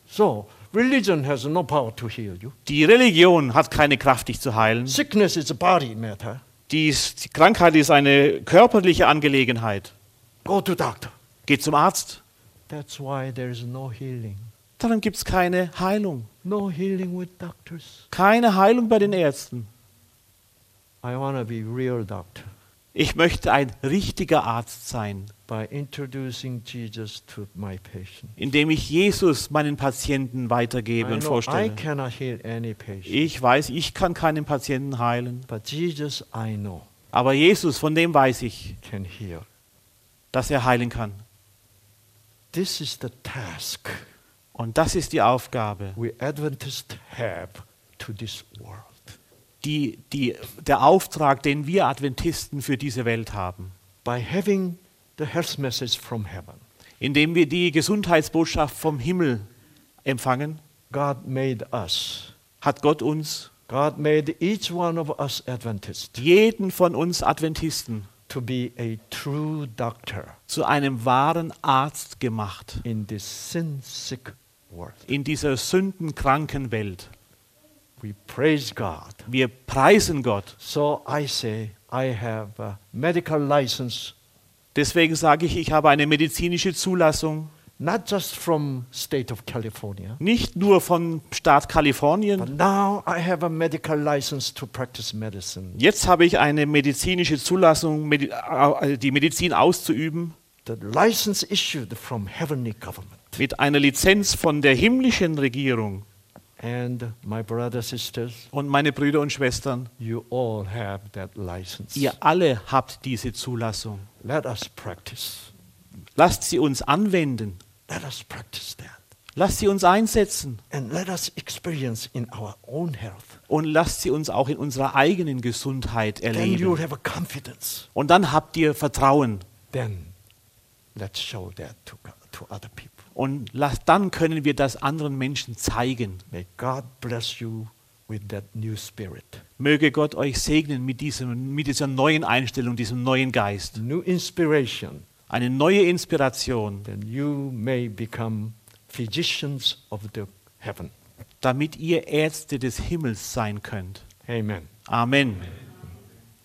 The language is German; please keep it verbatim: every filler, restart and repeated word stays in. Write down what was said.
So, religion has no power to heal you. Die Religion hat keine Kraft, dich zu heilen. Sickness is a body matter. Die, die Krankheit ist eine körperliche Angelegenheit. Go to doctor. Geh zum Arzt. That's why there is no healing. Daran gibt es keine Heilung. No healing with doctors. Keine Heilung bei den Ärzten. I want to be real doctor. Ich möchte ein richtiger Arzt sein, By introducing Jesus to my patient. indem ich Jesus meinen Patienten weitergebe I und know I vorstelle. cannot heal any patient. Ich weiß, ich kann keinen Patienten heilen, But Jesus, I know, aber Jesus, von dem weiß ich, can heal. dass er heilen kann. This is the task Und das ist die Aufgabe, we Adventists have to this world. die, die, der Auftrag, den wir Adventisten für diese Welt haben. By having the health message from heaven, Indem wir die Gesundheitsbotschaft vom Himmel empfangen, God made us. hat Gott uns, God made each one of us Adventists jeden von uns Adventisten, to be a true doctor zu einem wahren Arzt gemacht in this sin-sick world. in dieser sündenkranken Welt. We praise God. Wir preisen Gott. So I say, I have a medical license, Deswegen sage ich, ich habe eine medizinische Zulassung, not just from state of California, nicht nur vom Staat but Kalifornien. now I have a medical license to practice medicine. Jetzt habe ich eine medizinische Zulassung, medi- äh, die Medizin auszuüben, The license issued from heavenly government. mit einer Lizenz von der himmlischen Regierung. And my brothers, sisters, Und meine Brüder und Schwestern, you all have that license. ihr alle habt diese Zulassung. Let us practice. Lasst sie uns anwenden. Let us practice that. Lasst sie uns einsetzen. And let us experience in our own health. Und lasst sie uns auch in unserer eigenen Gesundheit Then you'll erleben. have a confidence. Und dann habt ihr Vertrauen. Then let's show that to, God, to other people. Und lasst, dann können wir das anderen Menschen zeigen. May God bless you with that new spirit. Möge Gott euch segnen mit, diesem, mit dieser neuen Einstellung, diesem neuen Geist. New inspiration. Eine neue Inspiration, Then you may become physicians of the heaven. damit ihr Ärzte des Himmels sein könnt. Amen. Amen.